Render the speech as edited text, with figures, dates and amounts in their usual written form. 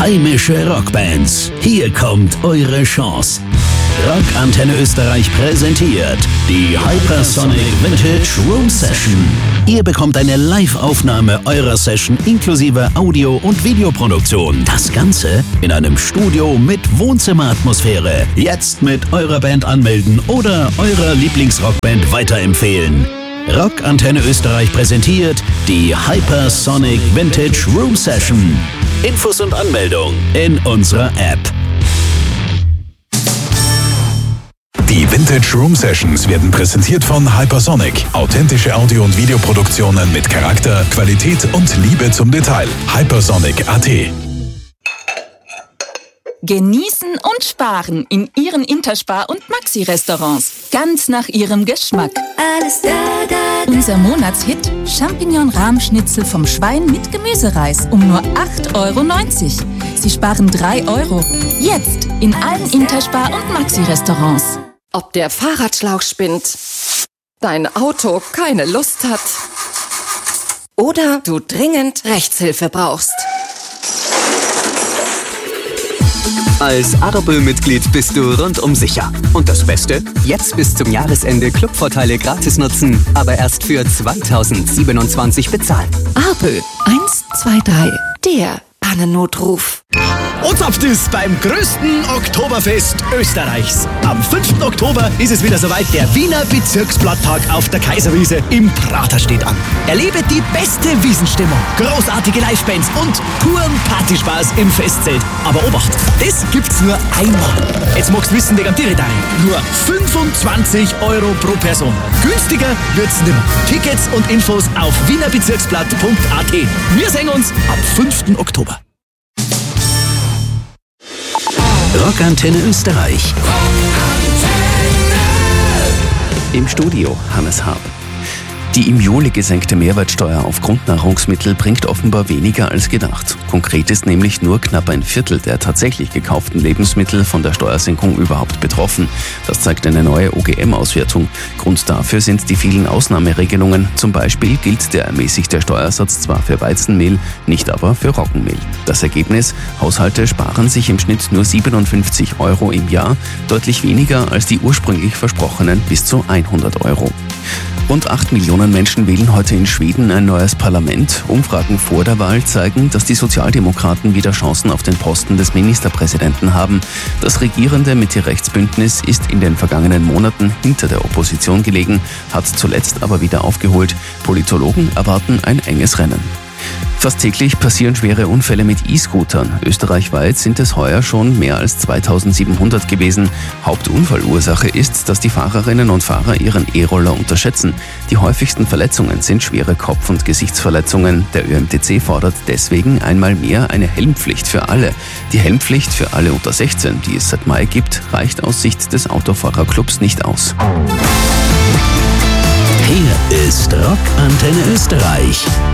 Heimische Rockbands. Hier kommt eure Chance. Rock Antenne Österreich präsentiert die Hypersonic Vintage Room Session. Ihr bekommt eine Live-Aufnahme eurer Session inklusive Audio- und Videoproduktion. Das Ganze in einem Studio mit Wohnzimmeratmosphäre. Jetzt mit eurer Band anmelden oder eurer Lieblingsrockband weiterempfehlen. Rock Antenne Österreich präsentiert die Hypersonic Vintage Room Session. Infos und Anmeldung in unserer App. Die Vintage Room Sessions werden präsentiert von Hypersonic. Authentische Audio- und Videoproduktionen mit Charakter, Qualität und Liebe zum Detail. Hypersonic.at. Genießen und sparen in Ihren Interspar- und Maxi-Restaurants. Ganz nach Ihrem Geschmack. Alles da. Unser Monatshit Champignon-Rahmschnitzel vom Schwein mit Gemüsereis um nur 8,90 €. Sie sparen 3 €. Jetzt in allen Interspar- und Maxi-Restaurants. Ob der Fahrradschlauch spinnt, dein Auto keine Lust hat oder du dringend Rechtshilfe brauchst. Als Adobel-Mitglied bist du rundum sicher. Und das Beste? Jetzt bis zum Jahresende Clubvorteile gratis nutzen, aber erst für 2027 bezahlen. Abel 123, der Pannennotruf. Und habt es beim größten Oktoberfest Österreichs. Am 5. Oktober ist es wieder soweit. Der Wiener Bezirksblatttag auf der Kaiserwiese im Prater steht an. Erlebe die beste Wiesenstimmung, großartige Livebands und puren Partyspaß im Festzelt. Aber Obacht, das gibt's nur einmal. Jetzt magst du wissen, wegen Tiritari. Nur 25 € pro Person. Günstiger wird's nimmer. Tickets und Infos auf wienerbezirksblatt.at. Wir sehen uns am 5. Oktober. Rock Antenne Österreich. Im Studio Hannes Harp. Die im Juli gesenkte Mehrwertsteuer auf Grundnahrungsmittel bringt offenbar weniger als gedacht. Konkret ist nämlich nur knapp ein Viertel der tatsächlich gekauften Lebensmittel von der Steuersenkung überhaupt betroffen. Das zeigt eine neue OGM-Auswertung. Grund dafür sind die vielen Ausnahmeregelungen. Zum Beispiel gilt der ermäßigte Steuersatz zwar für Weizenmehl, nicht aber für Roggenmehl. Das Ergebnis? Haushalte sparen sich im Schnitt nur 57 € im Jahr, deutlich weniger als die ursprünglich versprochenen bis zu 100 €. Rund 8 Millionen Menschen wählen heute in Schweden ein neues Parlament. Umfragen vor der Wahl zeigen, dass die Sozialdemokraten wieder Chancen auf den Posten des Ministerpräsidenten haben. Das regierende Mitte-Rechts-Bündnis ist in den vergangenen Monaten hinter der Opposition gelegen, hat zuletzt aber wieder aufgeholt. Politologen erwarten ein enges Rennen. Fast täglich passieren schwere Unfälle mit E-Scootern. Österreichweit sind es heuer schon mehr als 2700 gewesen. Hauptunfallursache ist, dass die Fahrerinnen und Fahrer ihren E-Roller unterschätzen. Die häufigsten Verletzungen sind schwere Kopf- und Gesichtsverletzungen. Der ÖMTC fordert deswegen einmal mehr eine Helmpflicht für alle. Die Helmpflicht für alle unter 16, die es seit Mai gibt, reicht aus Sicht des Autofahrerclubs nicht aus. Hier ist Rock Antenne Österreich.